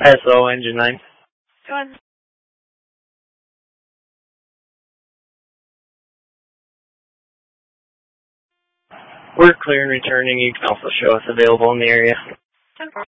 SO engine 9. Go on. We're clear and returning. You can also show us available in the area. 10-4.